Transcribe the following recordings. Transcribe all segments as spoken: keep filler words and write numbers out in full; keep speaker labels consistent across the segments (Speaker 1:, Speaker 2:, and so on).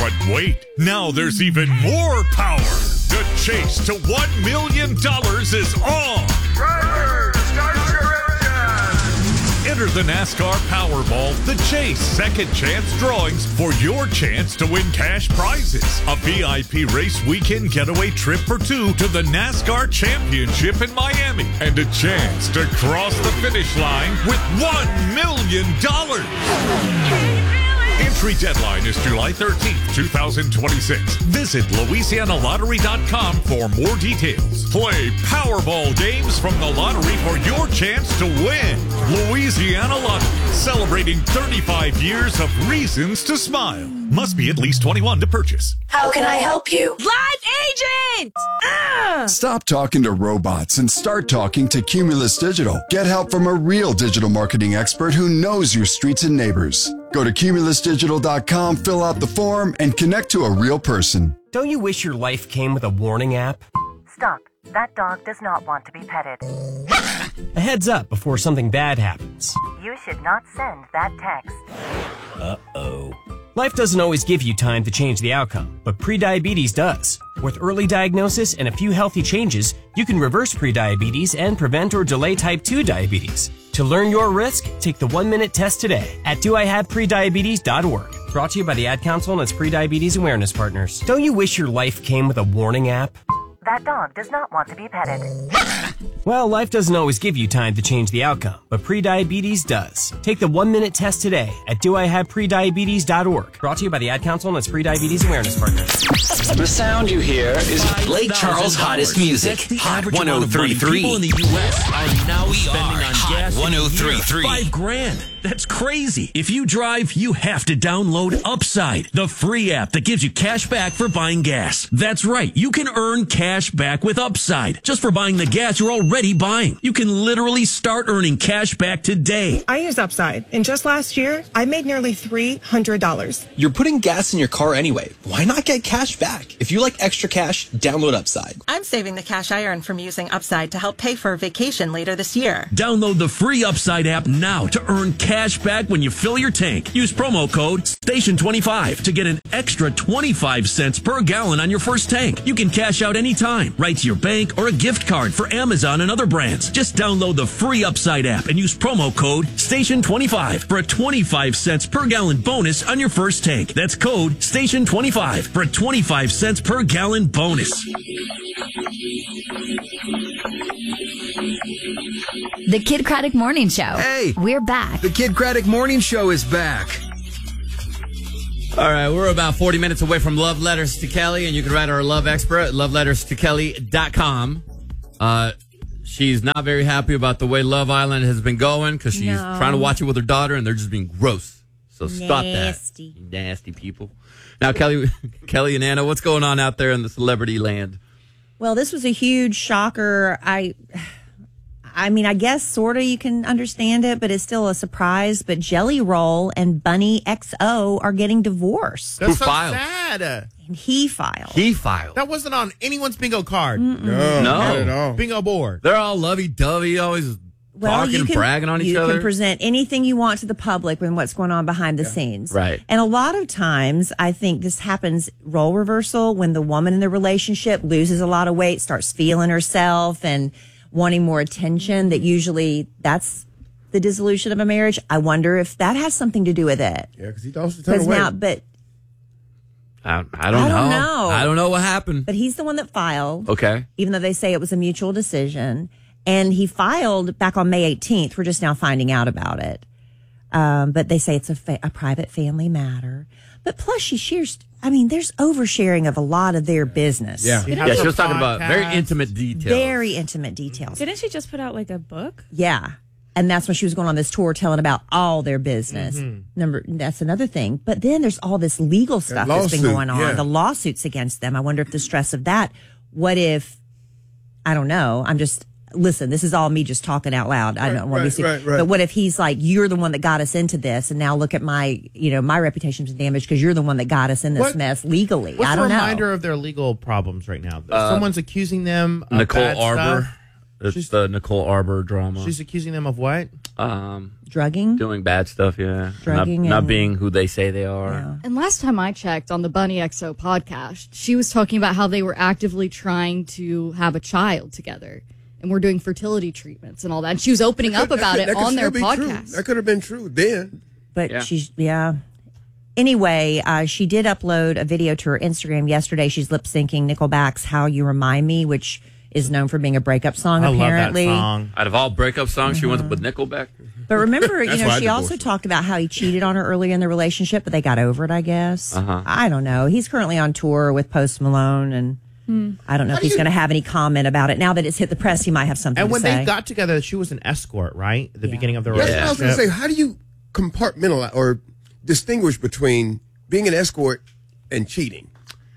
Speaker 1: But wait, now there's even more power. The chase to one million dollars is on.
Speaker 2: Driver, start your engine.
Speaker 1: Enter the NASCAR Powerball, the Chase second chance drawings for your chance to win cash prizes. A V I P race weekend getaway trip for two to the NASCAR Championship in Miami. And a chance to cross the finish line with one million dollars. Entry deadline is July thirteenth, twenty twenty-six. Visit Louisiana Lottery dot com for more details. Play Powerball games from the lottery for your chance to win. Louisiana Lottery, celebrating thirty-five years of reasons to smile. Must be at least twenty-one to purchase.
Speaker 3: How can I help you?
Speaker 4: Live agent! Ugh.
Speaker 5: Stop talking to robots and start talking to Cumulus Digital. Get help from a real digital marketing expert who knows your streets and neighbors. Go to Cumulus Digital dot com, fill out the form, and connect to a real person.
Speaker 6: Don't you wish your life came with a warning app?
Speaker 7: Stop. That dog does not want to be petted.
Speaker 6: A heads up before something bad happens.
Speaker 7: You should not send that text.
Speaker 6: Uh-oh. Life doesn't always give you time to change the outcome, but prediabetes does. With early diagnosis and a few healthy changes, you can reverse prediabetes and prevent or delay type two diabetes. To learn your risk, take the one-minute test today at do I have prediabetes dot org. Brought to you by the Ad Council and its prediabetes awareness partners. Don't you wish your life came with a warning app?
Speaker 7: That dog does not want to be petted.
Speaker 6: Well, life doesn't always give you time to change the outcome, but prediabetes does. Take the one-minute test today at do I have prediabetes dot org. Brought to you by the Ad Council and its prediabetes awareness partners.
Speaker 8: The sound you hear is Lake Charles' hottest music. Hot one oh three point three.
Speaker 9: People in the U S are now
Speaker 8: we
Speaker 9: spending
Speaker 8: are
Speaker 9: on
Speaker 8: Hot
Speaker 9: gas
Speaker 8: one oh three point three.
Speaker 9: Five grand. That's crazy. If you drive, you have to download Upside, the free app that gives you cash back for buying gas. That's right. You can earn cash back with Upside just for buying the gas you're already buying. You can literally start earning cash back today.
Speaker 10: I use Upside, and just last year, I made nearly three hundred dollars.
Speaker 11: You're putting gas in your car anyway. Why not get cash back? If you like extra cash, download Upside.
Speaker 12: I'm saving the cash I earn from using Upside to help pay for a vacation later this year.
Speaker 9: Download the free Upside app now to earn cash back when you fill your tank. Use promo code station twenty-five to get an extra twenty-five cents per gallon on your first tank. You can cash out anytime, right to your bank or a gift card for Amazon and other brands. Just download the free Upside app and use promo code station twenty-five for a twenty-five cents per gallon bonus on your first tank. That's code station twenty-five for a twenty-five cents per gallon bonus.
Speaker 13: The Kid Craddock Morning Show.
Speaker 14: Hey!
Speaker 13: We're back.
Speaker 14: The Kid Craddock Morning Show is back.
Speaker 15: All right, we're about forty minutes away from Love Letters to Kelly, and you can write our love expert at love letters to kelly dot com. Uh, she's not very happy about the way Love Island has been going because she's
Speaker 16: No.
Speaker 15: trying to watch it with her daughter, and they're just being gross. So stop that.
Speaker 16: Nasty.
Speaker 15: You nasty people. Now, Kelly, Kelly and Anna, what's going on out there in the celebrity land?
Speaker 16: Well, this was a huge shocker. I, I mean, I guess sort of you can understand it, but it's still a surprise. But Jelly Roll and Bunny X O are getting divorced.
Speaker 17: That's
Speaker 15: Who
Speaker 17: so
Speaker 15: filed?
Speaker 17: sad.
Speaker 16: And he filed.
Speaker 15: He filed.
Speaker 17: That wasn't on anyone's bingo card.
Speaker 16: Mm-mm.
Speaker 15: No,
Speaker 17: not
Speaker 15: at all.
Speaker 17: Bingo board.
Speaker 15: They're all lovey-dovey, always
Speaker 16: Well,
Speaker 15: talking
Speaker 16: you
Speaker 15: and
Speaker 16: can,
Speaker 15: bragging on each
Speaker 16: you
Speaker 15: other.
Speaker 16: can present anything you want to the public and what's going on behind the scenes.
Speaker 15: Right.
Speaker 16: And a lot of times, I think this happens role reversal when the woman in the relationship loses a lot of weight, starts feeling herself and wanting more attention. That usually that's the dissolution of a marriage. I wonder if that has something to do with it.
Speaker 18: Yeah, because he lost a ton of
Speaker 16: Because
Speaker 18: weight.
Speaker 16: now, but
Speaker 15: I, I don't
Speaker 16: I
Speaker 15: know.
Speaker 16: don't know.
Speaker 15: I don't know what happened.
Speaker 16: but he's the one that filed.
Speaker 15: Okay.
Speaker 16: Even though they say it was a mutual decision. And he filed back on May eighteenth. We're just now finding out about it. Um, but they say it's a, fa- a private family matter. But plus she shares, I mean, there's oversharing of a lot of their business.
Speaker 15: Yeah, yeah she was talking about very intimate details.
Speaker 16: Very intimate details.
Speaker 4: Didn't she just put out like a book?
Speaker 16: Yeah. And that's when she was going on this tour telling about all their business.
Speaker 4: Mhm.
Speaker 16: Number that's another thing. But then there's all this legal stuff that's been
Speaker 18: lawsuit,
Speaker 16: going on,
Speaker 18: yeah.
Speaker 16: the lawsuits against them. I wonder if the stress of that, what if, I don't know, I'm just, listen, this is all me just talking out loud. I
Speaker 18: Right,
Speaker 16: don't want
Speaker 18: right,
Speaker 16: to be
Speaker 18: right, right.
Speaker 16: But what if he's like, you're the one that got us into this, and now look at my, you know, my reputation's damaged because you're the one that got us in this
Speaker 17: What-
Speaker 16: mess legally.
Speaker 17: What's
Speaker 16: I
Speaker 17: a
Speaker 16: don't know.
Speaker 17: reminder of their legal problems right now?
Speaker 15: Uh,
Speaker 17: Someone's accusing them of
Speaker 15: Nicole
Speaker 17: bad
Speaker 15: Arbor.
Speaker 17: stuff.
Speaker 15: It's
Speaker 17: She's-
Speaker 15: the Nicole Arbor drama.
Speaker 17: She's accusing them of what?
Speaker 15: Um,
Speaker 16: Drugging?
Speaker 15: doing bad stuff, yeah.
Speaker 16: Drugging
Speaker 15: not, not
Speaker 16: and-
Speaker 15: being who they say they are.
Speaker 3: And last time I checked on the Bunny X O podcast, she was talking about how they were actively trying to have a child together. And we're doing fertility treatments and all that. And she was opening up about it on their podcast.
Speaker 18: That could have been true then.
Speaker 16: But
Speaker 18: Yeah.
Speaker 16: she's, yeah. Anyway, uh, she did upload a video to her Instagram yesterday. She's lip syncing Nickelback's How You Remind Me, which is known for being a breakup song,
Speaker 15: I
Speaker 16: apparently.
Speaker 15: love that song. Out of all breakup songs, she went with Nickelback.
Speaker 16: But remember, you
Speaker 15: That's
Speaker 16: know,
Speaker 15: why I
Speaker 16: she also
Speaker 15: divorced
Speaker 16: talked about how he cheated on her earlier in the relationship, but they got over it, I guess.
Speaker 15: Uh-huh.
Speaker 16: I don't know. He's currently on tour with Post Malone, and I don't know if he's going to have any comment about it. Now that it's hit the press, he might have something
Speaker 17: And
Speaker 16: to
Speaker 17: when
Speaker 16: say.
Speaker 17: they got together, she was an escort, right? At the beginning of the
Speaker 18: That's
Speaker 17: relationship.
Speaker 18: what I was going to say. How do you compartmentalize or distinguish between being an escort and cheating?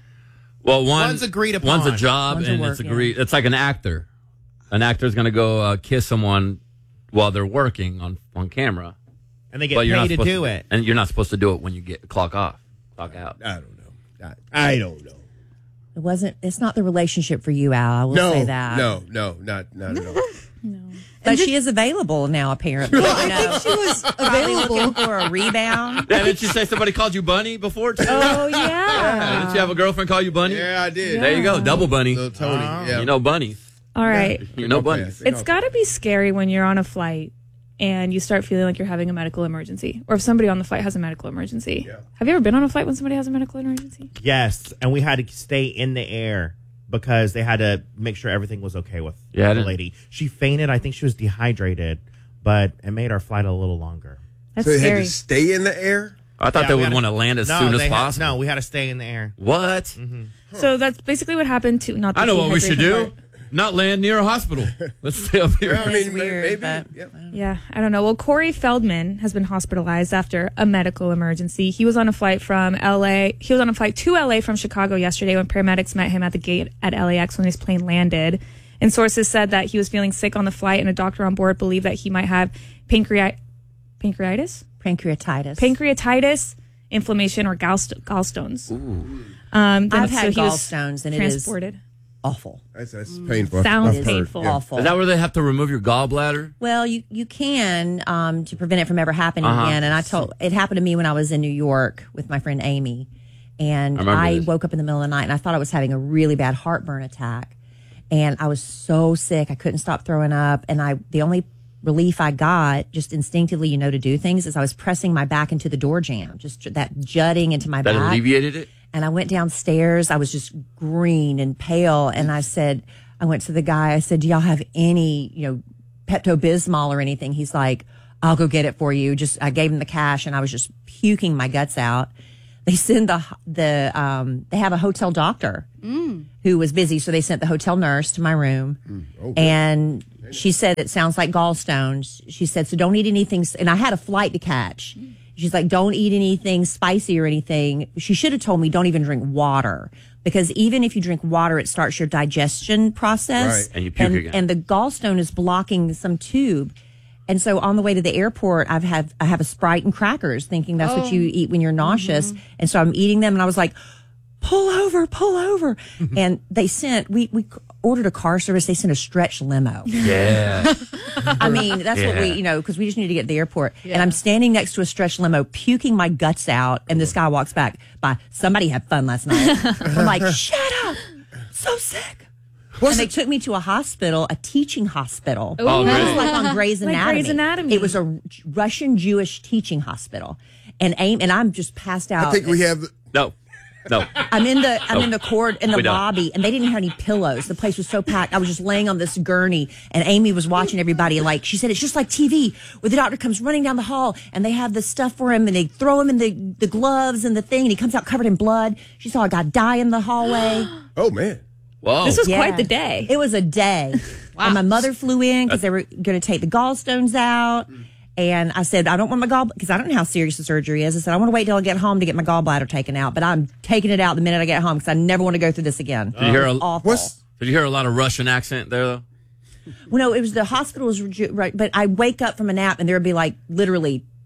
Speaker 15: Well, one,
Speaker 17: One's agreed
Speaker 15: One's a
Speaker 17: upon.
Speaker 15: job,
Speaker 17: One's a
Speaker 15: and
Speaker 17: work,
Speaker 15: it's
Speaker 17: yeah.
Speaker 15: agreed. It's like an actor. An actor's going to go uh, kiss someone while they're working on on camera,
Speaker 17: And they get
Speaker 15: but you're not
Speaker 17: paid to
Speaker 15: supposed
Speaker 17: do it.
Speaker 15: And you're not supposed to do it when you get clock off, clock out.
Speaker 18: I don't know. I, I don't know.
Speaker 16: It wasn't. It's not the relationship for you, Al. I will
Speaker 18: no,
Speaker 16: say that.
Speaker 18: no, no, not not at all.
Speaker 16: But she is available now, apparently.
Speaker 3: Well, I
Speaker 16: You know.
Speaker 3: think she was
Speaker 16: Probably
Speaker 3: available.
Speaker 16: looking for a rebound.
Speaker 15: Yeah, didn't you say somebody called you Bunny before? Too?
Speaker 16: Oh,
Speaker 15: Yeah,
Speaker 16: yeah.
Speaker 15: Didn't you have a girlfriend call you Bunny?
Speaker 18: Yeah, I did.
Speaker 15: There you go,
Speaker 4: Yeah.
Speaker 15: double Bunny.
Speaker 18: Little Tony, yeah.
Speaker 15: You know bunnies.
Speaker 4: All right.
Speaker 15: You know bunnies.
Speaker 4: It's got to be scary when you're on a flight and you start feeling like you're having a medical emergency, or if somebody on the flight has a medical emergency. Have you ever been on a flight when somebody has a medical emergency?
Speaker 17: Yes, and we had to stay in the air because they had to make sure everything was okay with
Speaker 15: Yeah, I
Speaker 17: the
Speaker 15: didn't-
Speaker 17: lady. She fainted. I think she was dehydrated, but it made our flight a little longer.
Speaker 4: That's
Speaker 18: so they
Speaker 4: scary.
Speaker 18: had to stay in the air?
Speaker 15: I thought
Speaker 17: Yeah,
Speaker 15: they
Speaker 17: we
Speaker 15: would
Speaker 17: had
Speaker 15: want to land as
Speaker 17: no,
Speaker 15: soon as
Speaker 17: they had-
Speaker 15: possible.
Speaker 17: no, we had to stay in the air.
Speaker 15: What?
Speaker 4: So that's basically what happened to not. The
Speaker 15: I know what we should do.
Speaker 4: dehydration part.
Speaker 15: Not land near a hospital. Let's stay up here.
Speaker 18: Well, I mean,
Speaker 16: It's weird,
Speaker 18: maybe.
Speaker 16: but-
Speaker 18: Yep.
Speaker 4: Yeah, I don't know. Well, Corey Feldman has been hospitalized after a medical emergency. He was on a flight from L A. He was on a flight to L A from Chicago yesterday when paramedics met him at the gate at L A X when his plane landed. And sources said that he was feeling sick on the flight, and a doctor on board believed that he might have pancreati- pancreatitis,
Speaker 16: Pancreatitis.
Speaker 4: pancreatitis, inflammation, or gallst- gallstones. Um, then-
Speaker 16: I've
Speaker 4: so
Speaker 16: had
Speaker 4: he was
Speaker 16: gallstones, and it is
Speaker 4: transported.
Speaker 16: awful.
Speaker 18: That's, that's painful.
Speaker 4: Sounds
Speaker 18: I've heard,
Speaker 4: painful.
Speaker 18: yeah.
Speaker 16: Awful.
Speaker 15: Is that where they have to remove your gallbladder?
Speaker 16: Well, you you can um, to prevent it from ever happening
Speaker 15: Uh-huh.
Speaker 16: again. And I told it happened to me when I was in New York with my friend Amy, and
Speaker 15: I remember
Speaker 16: I,
Speaker 15: this.
Speaker 16: woke up in the middle of the night and I thought I was having a really bad heartburn attack, and I was so sick I couldn't stop throwing up. And I the only relief I got, just instinctively, you know, to do things, is I was pressing my back into the door jamb, just that jutting into my
Speaker 15: That
Speaker 16: back.
Speaker 15: alleviated it?
Speaker 16: And I went downstairs. I was just green and pale. And I said, I went to the guy. I said, do y'all have any, you know, Pepto-Bismol or anything? He's like, I'll go get it for you. Just, I gave him the cash and I was just puking my guts out. They send the, the, um, they have a hotel doctor who was busy. So they sent the hotel nurse to my room and she said, it sounds like gallstones. She said, so don't eat anything. And I had a flight to catch. She's like, don't eat anything spicy or anything. She should have told me don't even drink water, because even if you drink water, it starts your digestion process.
Speaker 15: Right. And you puke
Speaker 16: and,
Speaker 15: again.
Speaker 16: and the gallstone is blocking some tube. And so on the way to the airport, I've had, I have a Sprite and crackers thinking that's what you eat when you're nauseous. And so I'm eating them and I was like, pull over, pull over. And they sent, we, we ordered a car service. They sent a stretch limo.
Speaker 15: Yeah.
Speaker 16: I mean, that's what we,
Speaker 15: Yeah.
Speaker 16: you know, because we just need to get to the airport. And I'm standing next to a stretch limo, puking my guts out, and this guy walks back by, somebody had fun last night. I'm like, shut up. So sick.
Speaker 18: What's
Speaker 16: and they
Speaker 18: it-
Speaker 16: took me to a hospital, a teaching hospital.
Speaker 15: Oh,
Speaker 16: It
Speaker 15: really?
Speaker 16: was like on Grey's
Speaker 4: Like
Speaker 16: Anatomy.
Speaker 4: Grey's Anatomy.
Speaker 16: It was a Russian Jewish teaching hospital. And aim, and I'm just passed out.
Speaker 18: I think we have.
Speaker 15: No. No.
Speaker 16: I'm in the I'm
Speaker 15: No.
Speaker 16: in the court in the
Speaker 15: We don't.
Speaker 16: lobby, and they didn't have any pillows. The place was so packed. I was just laying on this gurney, and Amy was watching everybody. Like she said, it's just like T V, where the doctor comes running down the hall, and they have the stuff for him, and they throw him in the the gloves and the thing, and he comes out covered in blood. She saw a guy die in the hallway.
Speaker 18: Oh, man.
Speaker 15: Whoa.
Speaker 4: This was
Speaker 16: Yeah.
Speaker 4: quite the day.
Speaker 16: It was a day. And my mother flew in because they were going to take the gallstones out. And I said, I don't want my gall because I don't know how serious the surgery is. I said, I want to wait till I get home to get my gallbladder taken out, but I'm taking it out the minute I get home because I never want to go through this again.
Speaker 15: Did you hear a,
Speaker 16: Awful.
Speaker 15: Did you hear a lot of Russian accent there, though?
Speaker 16: Well, no, it was the hospital was right, but I wake up from a nap and there would be like literally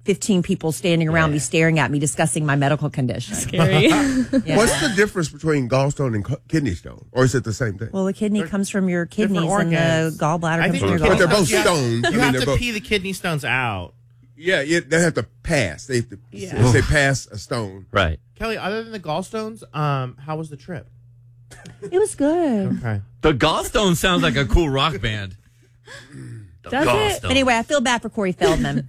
Speaker 16: fifteen people standing around me staring at me discussing my medical condition.
Speaker 4: Scary.
Speaker 16: Yeah.
Speaker 18: What's the difference between gallstone and co- kidney stone? Or is it the same thing?
Speaker 16: Well, the kidney comes from your kidneys and
Speaker 17: organs.
Speaker 16: the gallbladder
Speaker 17: I
Speaker 16: comes
Speaker 17: think
Speaker 16: from your
Speaker 18: But they're
Speaker 16: gallbladder.
Speaker 18: both
Speaker 17: You have-
Speaker 18: stones.
Speaker 17: You
Speaker 18: I mean,
Speaker 17: have
Speaker 18: they're
Speaker 17: to
Speaker 18: both-
Speaker 17: pee the kidney stones out.
Speaker 18: Yeah, yeah, they have to pass. They have to
Speaker 4: Yeah.
Speaker 18: say pass a stone.
Speaker 15: Right.
Speaker 17: Kelly, other than the gallstones, um, how was the trip?
Speaker 16: It was good.
Speaker 17: Okay.
Speaker 15: The Gallstones sounds like a cool rock band. The
Speaker 4: Does it?
Speaker 15: Gallstones.
Speaker 16: Anyway, I feel bad for Corey Feldman.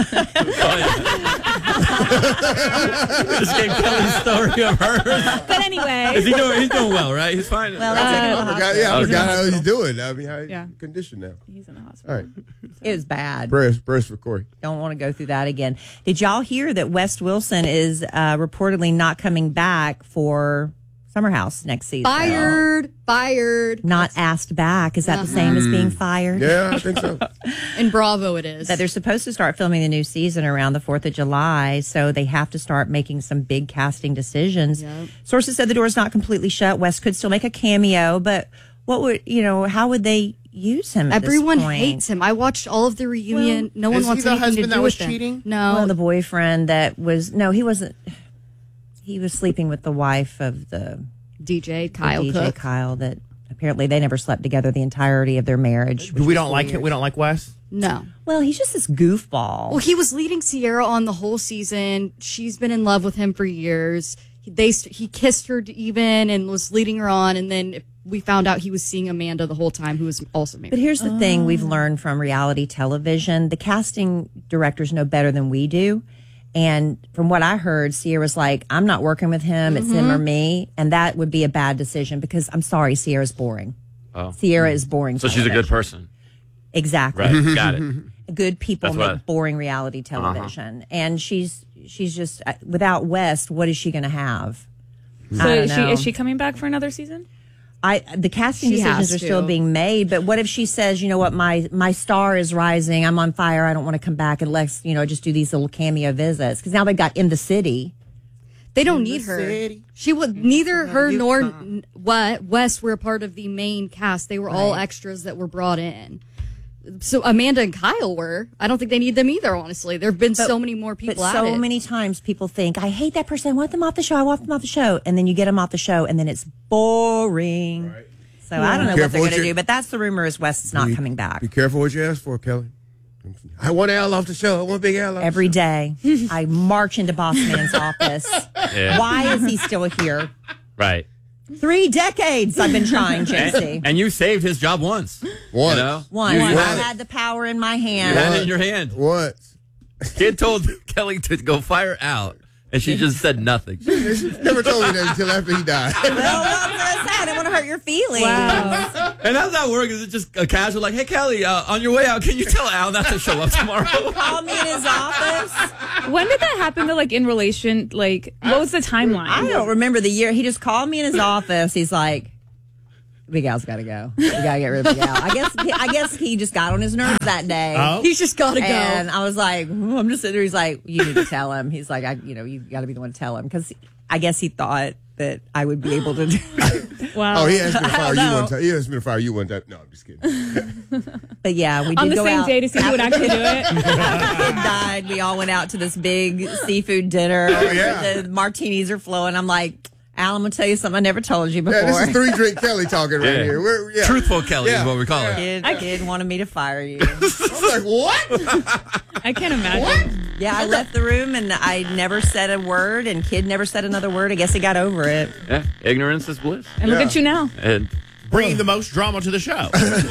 Speaker 15: Just gave Kelly's story of hers.
Speaker 4: But anyway.
Speaker 15: Is he doing? He's doing well, right? He's fine.
Speaker 16: Well, that's
Speaker 18: I
Speaker 16: like
Speaker 18: forgot, yeah, I
Speaker 15: Okay.
Speaker 18: forgot how he's doing. I mean, how he's
Speaker 4: Yeah.
Speaker 18: conditioned now.
Speaker 4: He's in the hospital.
Speaker 18: All right.
Speaker 16: it was bad.
Speaker 18: Prayers, prayers for Corey.
Speaker 16: Don't want to go through that again. Did y'all hear that West Wilson is uh, reportedly not coming back for Summer House next season?
Speaker 3: Fired, fired.
Speaker 16: Not asked back. Is that the same as being fired?
Speaker 18: Yeah, I think so.
Speaker 3: In Bravo, it is.
Speaker 16: That they're supposed to start filming the new season around the fourth of July, so they have to start making some big casting decisions.
Speaker 3: Yep.
Speaker 16: Sources said the door is not completely shut. West could still make a cameo, but what would, you know, how would they use him at
Speaker 3: Everyone
Speaker 16: this point?
Speaker 3: hates him. I watched all of the reunion. no one
Speaker 17: is he
Speaker 3: wants
Speaker 17: the
Speaker 3: anything to
Speaker 17: husband
Speaker 3: do
Speaker 17: that was
Speaker 3: with him.
Speaker 17: cheating?
Speaker 3: No.
Speaker 16: Well, the boyfriend that was, no, he wasn't. He was sleeping with the wife of the
Speaker 3: D J Kyle
Speaker 16: D J
Speaker 3: Cook.
Speaker 16: Kyle that apparently they never slept together the entirety of their marriage.
Speaker 17: We don't like it. We don't like Wes.
Speaker 3: No.
Speaker 16: Well, he's just this goofball.
Speaker 3: Well, he was leading Sierra on the whole season. She's been in love with him for years. He, they he kissed her even and was leading her on, and then we found out he was seeing Amanda the whole time, who was also married.
Speaker 16: But here's the thing we've learned from reality television. The casting directors know better than we do. And from what I heard, Sierra's like, I'm not working with him. It's him or me. And that would be a bad decision because I'm sorry, Sierra's boring.
Speaker 15: Oh.
Speaker 16: Sierra is boring.
Speaker 15: So she's a good person.
Speaker 16: Exactly.
Speaker 15: Right. Got it.
Speaker 16: Good people
Speaker 15: That's
Speaker 16: make
Speaker 15: what-
Speaker 16: boring reality television. And she's she's just, uh, without West, what is she going to have?
Speaker 4: So
Speaker 16: I don't
Speaker 4: is she,
Speaker 16: know.
Speaker 4: is she coming back for another season?
Speaker 16: I the casting
Speaker 3: She
Speaker 16: decisions
Speaker 3: has
Speaker 16: are still
Speaker 3: to.
Speaker 16: being made, but what if she says, you know what, my my star is rising, I'm on fire, I don't want to come back unless, you know, just do these little cameo visits because now they've got In the City.
Speaker 3: They don't need her. She would neither her nor n- what West were a part of the main cast. They were all
Speaker 16: Right.
Speaker 3: extras that were brought in. So Amanda and Kyle were. I don't think they need them either. Honestly, there have been
Speaker 16: But-
Speaker 3: so many more people.
Speaker 16: But
Speaker 3: at
Speaker 16: so
Speaker 3: it.
Speaker 16: many times people think, I hate that person, I want them off the show, I want them off the show, and then you get them off the show, and then it's boring. So I don't know what
Speaker 18: Careful
Speaker 16: they're
Speaker 18: what
Speaker 16: going to
Speaker 18: you-
Speaker 16: do, but that's the rumor is West is not
Speaker 18: Be-
Speaker 16: coming back.
Speaker 18: Be careful what you ask for, Kelly. I want Al off the show. I want Big Al off
Speaker 16: Every
Speaker 18: the show.
Speaker 16: day, I march into Boss Man's office.
Speaker 15: Yeah.
Speaker 16: Why is he still here?
Speaker 15: Right.
Speaker 16: Three decades I've been trying, J C.
Speaker 15: And, and you saved his job once.
Speaker 18: Once.
Speaker 15: You know?
Speaker 16: One,
Speaker 15: You,
Speaker 16: I
Speaker 15: you had it.
Speaker 16: had the power in my
Speaker 15: You
Speaker 16: hand.
Speaker 15: had it in your hand.
Speaker 18: What?
Speaker 15: Kid told Kelly to go fire out, and she just said nothing.
Speaker 18: Never told me that until after he died.
Speaker 16: Well, well, that's sad. I didn't want to hurt your feelings.
Speaker 4: Wow.
Speaker 15: And how's that work? Is it just a casual, like, hey, Kelly, uh, on your way out, can you tell Al not to show up tomorrow?
Speaker 16: Call me in his office.
Speaker 4: When did that happen to, like, in relation? Like, what was the timeline?
Speaker 16: I don't remember the year. He just called me in his office. He's like, Big Al's got to go. We got to get rid of Big Al. I guess, I guess he just got on his nerves that day.
Speaker 17: Oh.
Speaker 3: He's just got to go.
Speaker 16: And I was like, "Ooh," I'm just sitting there. He's like, you need to tell him. He's like, I, you know, you got to be the one to tell him because I guess he thought that I would be able to do.
Speaker 4: Wow.
Speaker 18: Oh, he asked me to
Speaker 16: I
Speaker 18: fire
Speaker 16: don't
Speaker 18: you
Speaker 16: know.
Speaker 18: one time. He asked me to fire you one time. No, I'm just kidding.
Speaker 16: But yeah, we did
Speaker 4: On the
Speaker 16: go
Speaker 4: same
Speaker 16: out.
Speaker 4: day to see who would actually do it.
Speaker 16: After the kid died, we all went out to this big seafood dinner.
Speaker 18: Oh, yeah.
Speaker 16: The martinis are flowing. I'm like, Al, I'm gonna tell you something I never told you before.
Speaker 18: Yeah, this is three drink Kelly talking right
Speaker 15: Yeah.
Speaker 18: here. We're, yeah.
Speaker 15: Truthful Kelly
Speaker 18: Yeah.
Speaker 15: is what we call her.
Speaker 16: Kid, kid wanted me to fire you.
Speaker 18: I was like, what?
Speaker 4: I can't imagine.
Speaker 16: Yeah, I left the room and I never said a word, and kid never said another word. I guess he got over it.
Speaker 15: Yeah, ignorance is bliss.
Speaker 4: And look at you now.
Speaker 15: And
Speaker 17: Bringing the most drama to the show.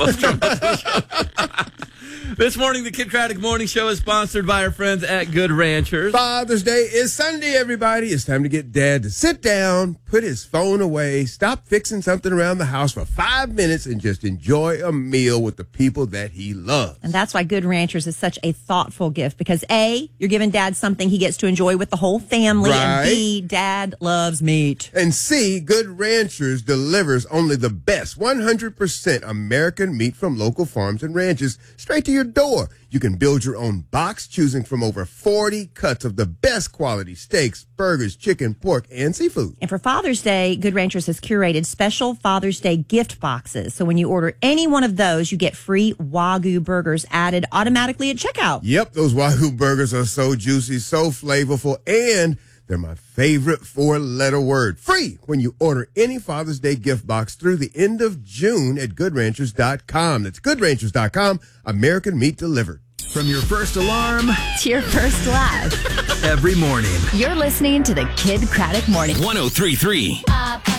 Speaker 15: this morning, the Kid Craddock Morning Show is sponsored by our friends at Good Ranchers.
Speaker 18: Father's Day is Sunday, everybody. It's time to get Dad to sit down, put his phone away, stop fixing something around the house for five minutes, and just enjoy a meal with the people that he loves.
Speaker 16: And that's why Good Ranchers is such a thoughtful gift because A, you're giving Dad something he gets to enjoy with the whole family, and B, Dad loves meat.
Speaker 18: And C, Good Ranchers delivers only the best one hundred percent American meat from local farms and ranches straight to your your door. You can build your own box, choosing from over forty cuts of the best quality steaks, burgers, chicken, pork, and seafood.
Speaker 16: And for Father's Day, Good Ranchers has curated special Father's Day gift boxes. So when you order any one of those, you get free Wagyu burgers added automatically at checkout.
Speaker 18: Yep, those Wagyu burgers are so juicy, so flavorful, and they're my favorite four-letter word. Free when you order any Father's Day gift box through the end of June at good ranchers dot com. That's good ranchers dot com. American meat delivered.
Speaker 14: From your first alarm
Speaker 13: to your first laugh.
Speaker 14: every morning.
Speaker 13: You're listening to the Kid Craddock Morning.
Speaker 8: one oh three point three.
Speaker 13: Uh,